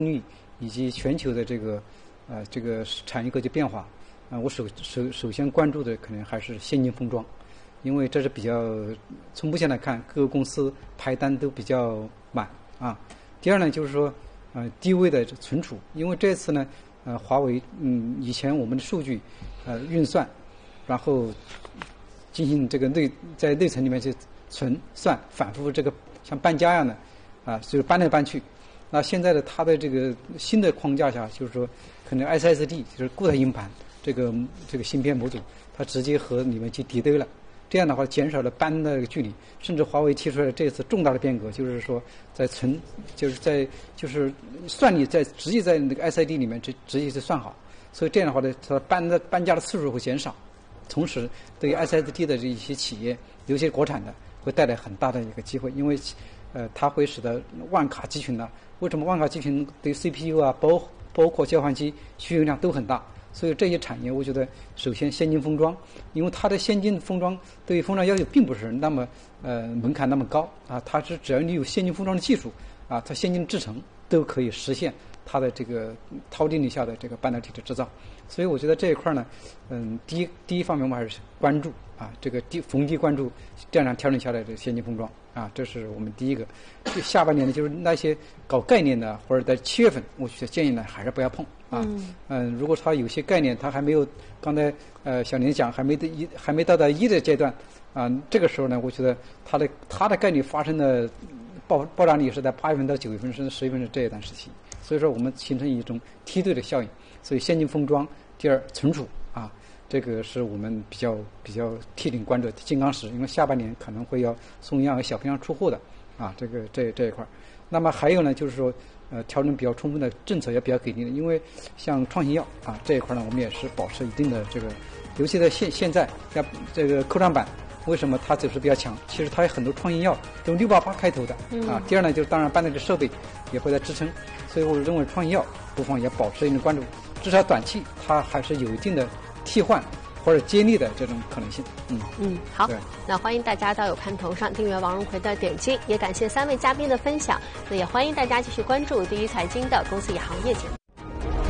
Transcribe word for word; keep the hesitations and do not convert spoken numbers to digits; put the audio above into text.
率以及全球的这个呃这个产业格局变化，啊、呃，我首首首先关注的可能还是先进封装，因为这是比较从目前来看，各个公司排单都比较满啊。第二呢，就是说呃低位的存储，因为这次呢呃华为嗯以前我们的数据呃运算，然后进行这个内在内存里面去存算，反复这个像搬家一样的啊，就是搬来搬去。那现在的它的这个新的框架下，就是说可能 S S D 就是固态硬盘这个这个芯片模组，它直接和你们去叠堆了。这样的话减少了搬的距离，甚至华为提出来这次重大的变革，就是说在存就是在就是算力在直接在那个 S S D 里面直直接就算好，所以这样的话呢，它搬的搬家的次数会减少，同时对于 S S D 的这一些企业，尤其是国产的，会带来很大的一个机会，因为呃它会使得万卡集群呢，为什么万卡集群对 C P U 啊包包括交换机需求量都很大？所以这些产业，我觉得首先先进封装，因为它的先进封装对于封装要求并不是那么呃门槛那么高啊，它是只要你有先进封装的技术啊，它先进制程都可以实现它的这个超定律下的这个半导体的制造。所以我觉得这一块呢，嗯，第一第一方面我们还是关注啊，这个低逢低关注这样调整下来的先进封装啊，这是我们第一个。下半年呢，就是那些搞概念的或者在七月份，我觉得建议呢还是不要碰啊。嗯, 嗯，如果它有些概念，它还没有刚才呃小林讲还没得一还没到达一的阶段啊，这个时候呢，我觉得它的它的概率发生的爆爆炸力是在八月份到九月份甚至十月份的这一段时期。所以说我们形成一种梯队的效应。所以先进封装，第二存储啊，这个是我们比较比较贴紧关注的金刚石，因为下半年可能会要松阳和小平阳出货的啊，这个这这一块。那么还有呢，就是说呃调整比较充分的政策也比较给力的，因为像创新药啊这一块呢，我们也是保持一定的这个，尤其在现现在像这个科创板。为什么它走势比较强？其实它有很多创新药都六八八开头的、嗯、啊。第二呢，就是当然半导体设备也会在支撑，所以我认为创新药不妨也保持一定的关注，至少短期它还是有一定的替换或者接力的这种可能性。嗯嗯，好，那欢迎大家到有看头上订阅王荣奎的点击，也感谢三位嘉宾的分享。那也欢迎大家继续关注第一财经的公司与行业节目。